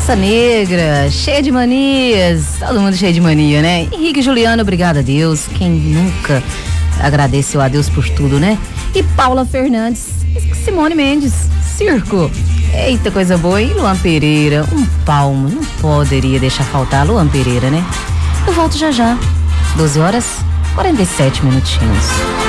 Raça Negra, cheia de manias, todo mundo cheio de mania, né? Henrique e Juliano, obrigado a Deus, quem nunca agradeceu a Deus por tudo, né? E Paula Fernandes, Simone Mendes, Circo, eita coisa boa, e Luan Pereira, um palmo, não poderia deixar faltar Luan Pereira, né? Eu volto já já, 12 horas, 47 minutinhos.